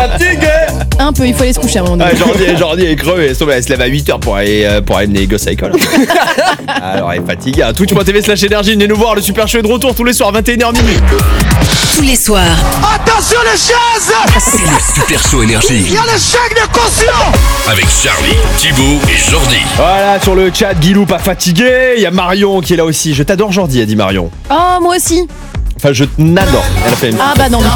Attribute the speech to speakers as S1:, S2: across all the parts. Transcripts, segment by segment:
S1: fatiguée.
S2: Un peu, il faut aller se coucher à un moment donné.
S1: Jordi est crevé. Elle se lève à 8h pour aller amener les gosses à l'école. Alors elle est fatiguée. Twitch.tv/énergie, venez nous voir. Le Super Show est de retour tous les soirs 21h minuit.
S3: Tous les soirs.
S4: Attention les chaises.
S5: C'est le Super Show Énergie.
S4: Il y a le chèque de caution.
S5: Avec Charlie, Thibaut et Jordi.
S1: Voilà, sur le chat, Guilou pas fatigué. Il y a Marion qui est là aussi. Je t'adore Jordi, a dit Marion.
S2: Oh, moi aussi.
S1: Enfin, je n'adore. Elle a fait une...
S2: Ah bah non.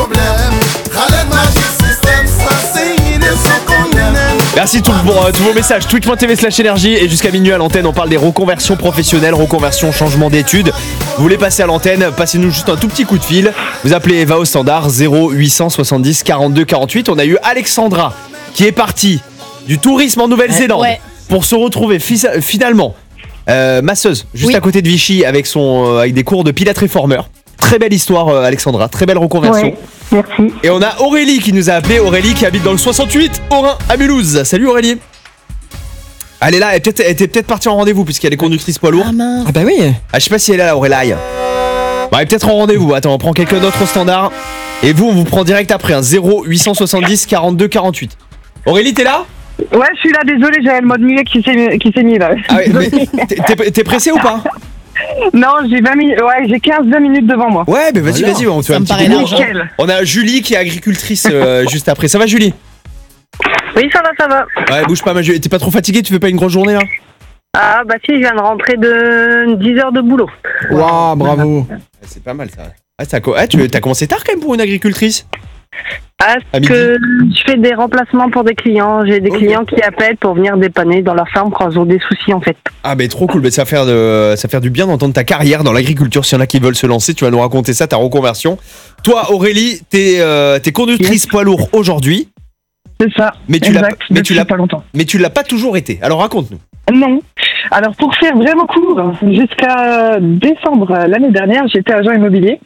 S1: Merci pour tous vos messages. Twitch.tv/énergie et jusqu'à minuit à l'antenne, on parle des reconversions professionnelles, reconversions, changement d'études. Vous voulez passer à l'antenne, passez-nous juste un tout petit coup de fil. Vous appelez Eva au standard 0870 42 48. On a eu Alexandra qui est partie du tourisme en Nouvelle-Zélande pour se retrouver finalement masseuse juste à côté de Vichy avec des cours de pilates réformeur. Très belle histoire Alexandra, très belle reconversion.
S6: Ouais, merci.
S1: Et on a Aurélie qui nous a appelé, Aurélie qui habite dans le 68, Orin à Mulhouse. Salut Aurélie. Elle est là, elle était peut-être partie en rendez-vous puisqu'elle est conductrice poids lourd.
S2: Ah
S7: bah oui.
S1: Je sais pas si elle est là Aurélie. Elle est peut-être en rendez-vous. Attends, on prend quelqu'un d'autre au standard. Et vous, on vous prend direct après, 0870 42 48. Aurélie, t'es là?
S6: Ouais, je suis là, désolé, j'avais le mode muet qui s'est mis là.
S1: Ah ouais, mais t'es pressé ou pas?
S6: Non, j'ai 20 minutes, j'ai 15-20 minutes devant moi.
S1: Ouais, mais vas-y, on te fait un petit peu. On a Julie qui est agricultrice juste après. Ça va Julie?
S8: Oui, ça va.
S1: Ouais, bouge pas ma Julie. T'es pas trop fatiguée? Tu fais pas une grosse journée là?
S8: Ah bah si, je viens de rentrer de 10 heures de boulot.
S7: Waouh, bravo.
S1: C'est pas mal ça. T'as commencé tard quand même pour une agricultrice?
S8: Parce que je fais des remplacements pour des clients. J'ai des clients qui appellent pour venir dépanner dans leur ferme quand ils ont des soucis en fait.
S1: Ah mais trop cool, mais ça va faire du bien d'entendre ta carrière dans l'agriculture. S'il y en a qui veulent se lancer, tu vas nous raconter ça, ta reconversion. Toi Aurélie, t'es conductrice poids lourd aujourd'hui.
S6: C'est ça.
S1: Mais tu l'as pas longtemps. Mais tu l'as pas toujours été. Alors raconte-nous.
S6: Non. Alors pour faire vraiment court, jusqu'à décembre l'année dernière, j'étais agent immobilier.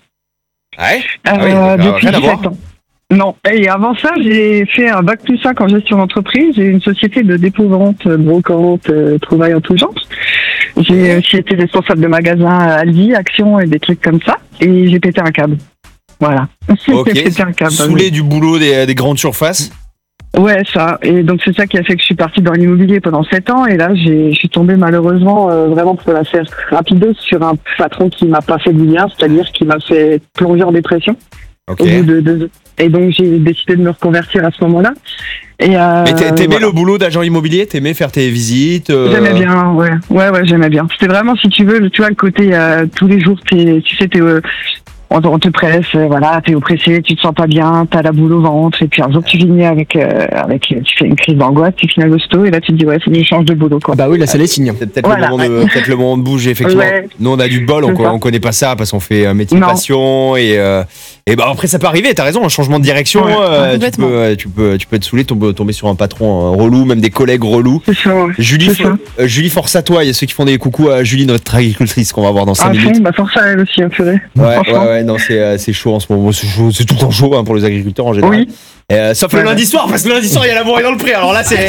S6: Depuis 17 ans. Non. Et avant ça, j'ai fait un bac+5 en gestion d'entreprise. J'ai une société de dépôt-vente, brocante, trouvailles en tout genre. J'ai aussi été responsable de magasin Aldi, Action et des trucs comme ça. Et j'ai pété un câble. Voilà.
S1: Ok.
S6: J'ai pété un câble.
S1: Saoulé du boulot des grandes surfaces.
S6: Ouais, ça. Et donc c'est ça qui a fait que je suis partie dans l'immobilier pendant 7 ans. Et là, je suis tombée malheureusement, vraiment pour la faire rapideuse, sur un patron qui m'a pas fait du bien, c'est-à-dire qui m'a fait plonger en dépression. Au bout de et donc j'ai décidé de me reconvertir à ce moment-là.
S1: Mais t'aimais le boulot d'agent immobilier? T'aimais faire tes visites?
S6: J'aimais bien, ouais, j'aimais bien. C'était vraiment, si tu veux, tu vois le côté tous les jours, on te presse, voilà, t'es oppressé, tu te sens pas bien, t'as la boule au ventre, et puis un jour tu finis avec tu fais une crise d'angoisse, tu finis à l'hosto, et là tu te dis ouais, c'est une change de boulot quoi.
S7: Bah oui, là c'est les signes.
S1: C'est peut-être le moment de bouger effectivement. Ouais. Nous on a du bol, on connaît pas ça parce qu'on fait un métier passion et bah après ça peut arriver. T'as raison, un changement de direction, tu peux être saoulé, tomber sur un patron relou, même des collègues relous.
S6: C'est ça.
S1: Julie, force à toi. Il y a ceux qui font des coucous à Julie, notre agricultrice qu'on va voir dans 5 minutes.
S6: Bah force à elle aussi, un purée.
S1: Ouais, non, c'est chaud en ce moment. C'est tout le temps chaud pour les agriculteurs en général. Oui. Sauf le lundi soir, parce que le lundi soir il y a la morée dans le pré. Alors là c'est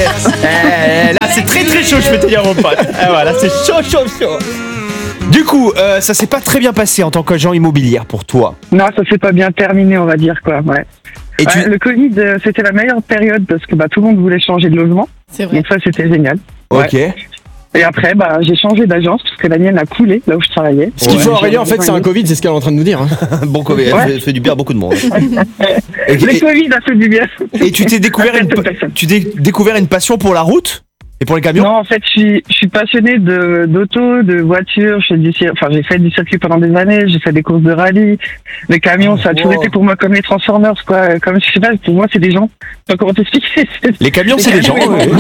S1: très très chaud, je peux te dire mon pote. Voilà, c'est chaud. Du coup, ça s'est pas très bien passé en tant qu'agent immobilier pour toi.
S6: Non, ça s'est pas bien terminé, on va dire quoi. Ouais. Et le Covid, c'était la meilleure période parce que tout le monde voulait changer de logement. C'est vrai. Donc ça, c'était génial.
S1: Ok.
S6: Ouais. Et après, j'ai changé d'agence parce que la mienne a coulé là où je travaillais.
S7: Ce qu'il faut, Aurélie, en fait, c'est un Covid, c'est ce qu'elle est en train de nous dire. Hein.
S1: Bon Covid, elle fait du bien à beaucoup de monde.
S6: Le Covid a fait du bien.
S1: Et tu t'es découvert une passion pour la route et pour les camions?
S6: Non, en fait, je suis passionné d'auto, de voiture. J'ai fait du circuit pendant des années. J'ai fait des courses de rallye. Les camions, ça a toujours été pour moi comme les Transformers, quoi. Comme je sais pas, pour moi, c'est des gens. Je sais pas comment t'expliquer.
S1: Les camions, c'est des gens.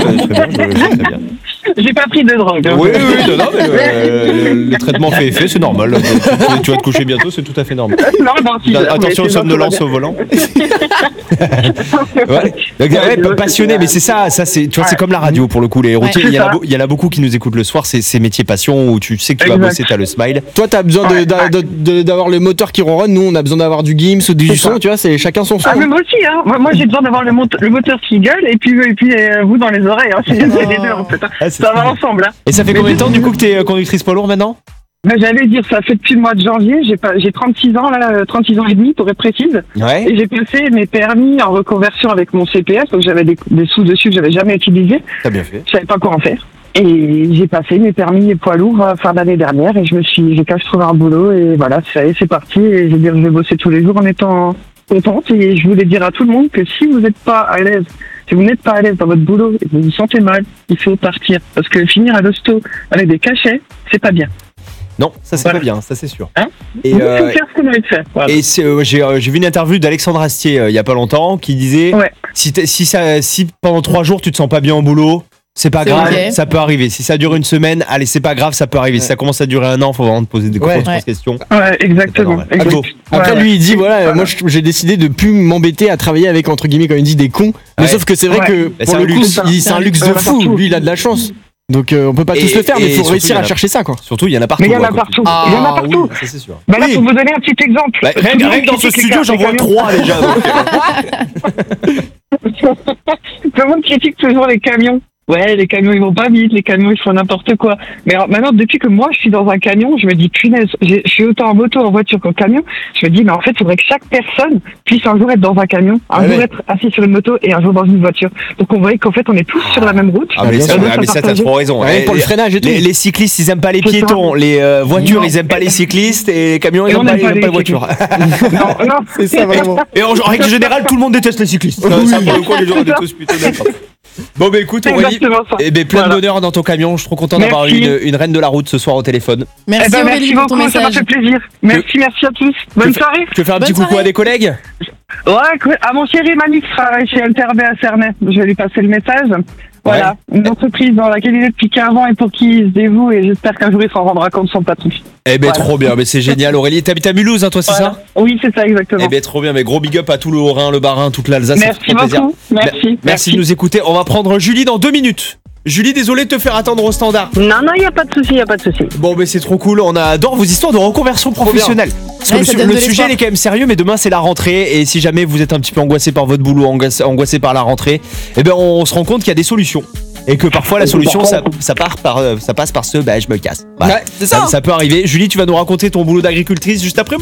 S6: J'ai pas pris de drogue.
S1: Oui, non, mais le traitement fait effet, c'est normal. Tu vas te coucher bientôt, c'est tout à fait normal. Attention aux somnolences au volant. Passionné, mais c'est ça, tu vois, c'est comme la radio pour le coup. Les routiers, il y en a beaucoup qui nous écoutent le soir, c'est ces métiers passion où tu sais que tu vas bosser, t'as le smile.
S7: Toi, t'as besoin d'avoir le moteur qui ronronne, nous on a besoin d'avoir du Gims ou du son, tu vois, c'est chacun son son.
S6: Ah, mais moi aussi, hein. Moi j'ai besoin d'avoir le moteur qui gueule et puis vous dans les oreilles, hein. C'est les deux en fait. Ça va ensemble. Hein.
S1: Et ça fait combien de temps du coup que t'es conductrice poids lourd maintenant?
S6: J'allais dire, ça fait depuis le mois de janvier, j'ai 36 ans, là, 36 ans et demi pour être précise.
S1: Ouais.
S6: Et j'ai passé mes permis en reconversion avec mon CPS, donc j'avais des sous dessus que j'avais jamais utilisés.
S1: T'as bien fait.
S6: Je savais pas quoi en faire. Et j'ai passé mes permis poids lourds fin d'année dernière et j'ai quand je trouvais un boulot et voilà, c'est parti. Et je vais bosser tous les jours en étant contente. Et je voulais dire à tout le monde que si vous n'êtes pas à l'aise, si vous n'êtes pas à l'aise dans votre boulot et que vous vous sentez mal, il faut partir. Parce que finir à l'hosto avec des cachets, c'est pas bien.
S1: Non, ça c'est pas bien, ça c'est sûr.
S6: Hein
S1: Et
S6: vous pouvez faire ce que vous avez fait. Voilà.
S1: Et j'ai vu une interview d'Alexandre Astier il y a pas longtemps qui disait si pendant 3 jours tu te sens pas bien au boulot, c'est pas grave,
S2: okay.
S1: Ça peut arriver. Si ça dure une semaine, allez, c'est pas grave, ça peut arriver. Si ça commence à durer 1 an, faut vraiment te poser des grosses questions.
S6: Ouais, exactement.
S7: Après, lui, il dit voilà, moi j'ai décidé de plus m'embêter à travailler avec, entre guillemets, quand il dit des cons. Mais sauf que c'est vrai que pour le coup, c'est un luxe de fou. Lui, il a de la chance. Donc on peut pas tous le faire, mais il faut réussir à chercher ça, quoi.
S1: Surtout, il y en a partout.
S6: Mais il y en a partout. Il y en a partout.
S1: Oui, ça c'est sûr.
S6: Bah là, pour vous donner un petit exemple.
S1: Bah, rien que dans ce studio, j'en vois 3 déjà.
S6: Tout le monde critique toujours les camions. Ouais, les camions ils vont pas vite, les camions ils font n'importe quoi. Mais alors, maintenant, depuis que moi je suis dans un camion, je me dis punaise, je suis autant en moto, en voiture qu'en camion. Je me dis mais en fait, il faudrait que chaque personne puisse un jour être dans un camion, un jour être assis sur une moto et un jour dans une voiture. Donc on voit qu'en fait on est tous sur la même route.
S1: Ah mais ça t'as trop raison.
S7: Pour le freinage et tout.
S1: Les cyclistes ils aiment pas les piétons, les voitures ils aiment pas les cyclistes et les camions ils aiment pas les voitures.
S6: Non,
S7: c'est ça vraiment.
S1: Et en règle générale, tout le monde déteste les cyclistes. Ça pour le coup, les gens détestent plutôt d'accord. Bon bah écoute Aurélie, plein de bonheur dans ton camion, je suis trop content d'avoir une reine de la route ce soir au téléphone.
S2: Merci Aurélie pour ton message.
S6: Ça m'a fait plaisir. Merci à tous. Bonne soirée.
S1: Tu veux faire un petit coucou à des collègues?
S6: Ouais, à mon chéri Manu qui travaille chez LTRB à Cernay. Je vais lui passer le message. Voilà, une entreprise dans laquelle il est depuis 15 ans et pour qui il se dévoue et j'espère qu'un jour il s'en rendra compte son patron.
S1: Eh ben trop bien, mais c'est génial Aurélie. T'habites à Mulhouse, hein, toi, c'est ça?
S6: Oui, c'est ça, exactement.
S1: Eh ben trop bien, mais gros big up à tout le Haut-Rhin, le Bas-Rhin, toute l'Alsace.
S6: Merci beaucoup.
S1: Merci de nous écouter. On va prendre Julie dans 2 minutes. Julie, désolé de te faire attendre au standard.
S8: Non, il n'y a pas de souci,
S1: Bon, mais c'est trop cool. On adore vos histoires de reconversion professionnelle. Parce que le sujet, il est quand même sérieux, mais demain, c'est la rentrée. Et si jamais vous êtes un petit peu angoissé par votre boulot, angoissé par la rentrée, eh ben, on se rend compte qu'il y a des solutions. Et que parfois, la solution, ça passe par ce, je me casse. Voilà. Ouais, c'est ça. Ça peut arriver. Julie, tu vas nous raconter ton boulot d'agricultrice juste après moi.